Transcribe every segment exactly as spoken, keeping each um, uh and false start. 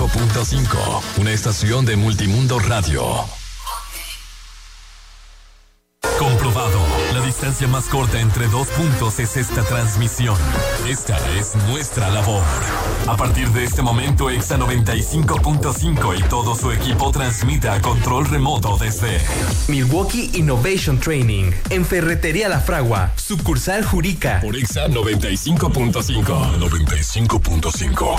punto cinco, una estación de Multimundo Radio. Comprobado, la distancia más corta entre dos puntos es esta transmisión. Esta es nuestra labor. A partir de este momento, Exa noventa y cinco punto cinco y todo su equipo transmite a control remoto desde Milwaukee Innovation Training, en Ferretería La Fragua, sucursal Jurica. Por Exa noventa y cinco punto cinco. noventa y cinco punto cinco.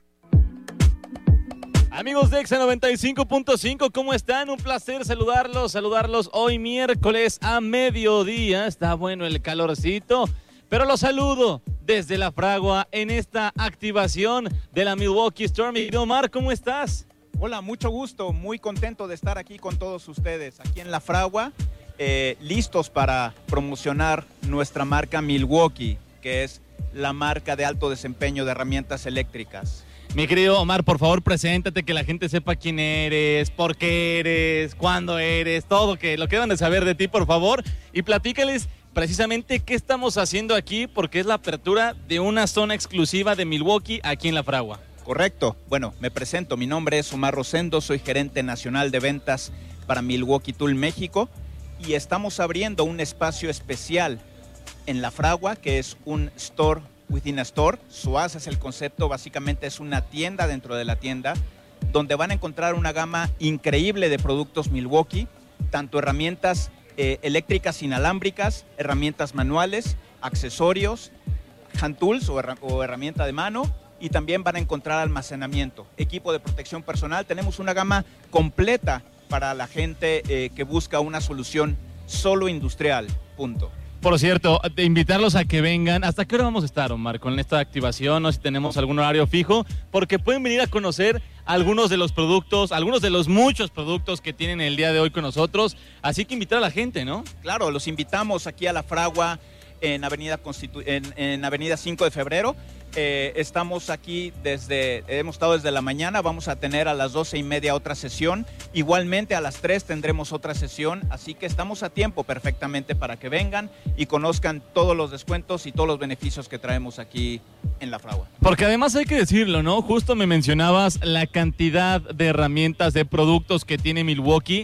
Amigos de Exa noventa y cinco punto cinco, ¿cómo están? Un placer saludarlos, saludarlos hoy miércoles a mediodía. Está bueno el calorcito, pero los saludo desde La Fragua en esta activación de la Milwaukee Store. Mi querido Omar, ¿cómo estás? Hola, mucho gusto, muy contento de estar aquí con todos ustedes, aquí en La Fragua, eh, listos para promocionar nuestra marca Milwaukee, que es la marca de alto desempeño de herramientas eléctricas. Mi querido Omar, por favor, preséntate, que la gente sepa quién eres, por qué eres, cuándo eres, todo que lo que deben de saber de ti, por favor. Y platícales precisamente qué estamos haciendo aquí, porque es la apertura de una zona exclusiva de Milwaukee aquí en La Fragua. Correcto. Bueno, me presento. Mi nombre es Omar Rosendo, soy gerente nacional de ventas para Milwaukee Tool México y estamos abriendo un espacio especial en La Fragua, que es un store within a store. SWAS es el concepto, básicamente es una tienda dentro de la tienda donde van a encontrar una gama increíble de productos Milwaukee, tanto herramientas eh, eléctricas inalámbricas, herramientas manuales, accesorios, hand tools o, her- o herramienta de mano, y también van a encontrar almacenamiento, equipo de protección personal. Tenemos una gama completa para la gente eh, que busca una solución solo industrial, punto. Por cierto, de invitarlos a que vengan. ¿Hasta qué hora vamos a estar, Omar, con esta activación? No sé si tenemos algún horario fijo, porque pueden venir a conocer algunos de los productos, algunos de los muchos productos que tienen el día de hoy con nosotros. Así que invitar a la gente, ¿no? Claro, los invitamos aquí a La Fragua en Avenida, Constitu- en, en Avenida cinco de febrero. Eh, estamos aquí desde, hemos estado desde la mañana, vamos a tener a las doce y media otra sesión, igualmente a las tres tendremos otra sesión, así que estamos a tiempo perfectamente para que vengan y conozcan todos los descuentos y todos los beneficios que traemos aquí en La Fragua. Porque además hay que decirlo, ¿no? Justo me mencionabas la cantidad de herramientas, de productos que tiene Milwaukee.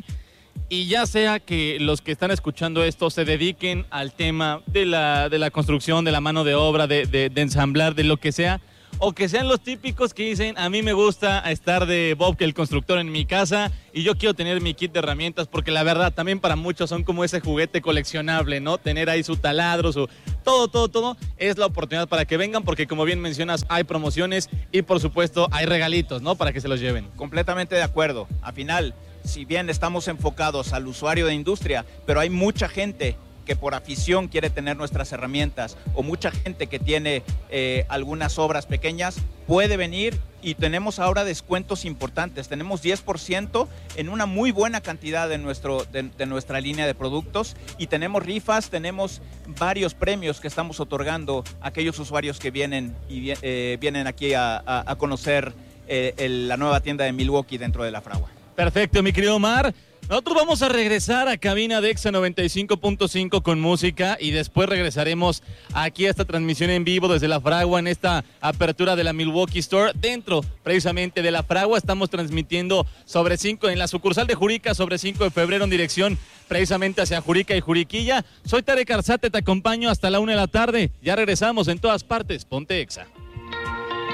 Y ya sea que los que están escuchando esto se dediquen al tema de la, de la construcción, de la mano de obra, de, de, de ensamblar, de lo que sea, o que sean los típicos que dicen, a mí me gusta estar de Bob, que el constructor, en mi casa, y yo quiero tener mi kit de herramientas, porque la verdad también para muchos son como ese juguete coleccionable, ¿no? Tener ahí su taladro, su todo, todo, todo, es la oportunidad para que vengan, porque como bien mencionas, hay promociones y por supuesto hay regalitos, ¿no? Para que se los lleven. Completamente de acuerdo. Al final, si bien estamos enfocados al usuario de industria, pero hay mucha gente que por afición quiere tener nuestras herramientas, o mucha gente que tiene eh, algunas obras pequeñas, puede venir, y tenemos ahora descuentos importantes. Tenemos diez por ciento en una muy buena cantidad de, nuestro, de, de nuestra línea de productos, y tenemos rifas, tenemos varios premios que estamos otorgando a aquellos usuarios que vienen, y, eh, vienen aquí a, a, a conocer eh, el, la nueva tienda de Milwaukee dentro de La Fragua. Perfecto, mi querido Omar. Nosotros vamos a regresar a cabina de Exa noventa y cinco punto cinco con música, y después regresaremos aquí a esta transmisión en vivo desde La Fragua en esta apertura de la Milwaukee Store. Dentro precisamente de La Fragua estamos transmitiendo sobre cinco en la sucursal de Jurica, sobre cinco de febrero, en dirección precisamente hacia Jurica y Juriquilla. Soy Tarek Arzate, te acompaño hasta la una de la tarde. Ya regresamos en todas partes. Ponte Exa.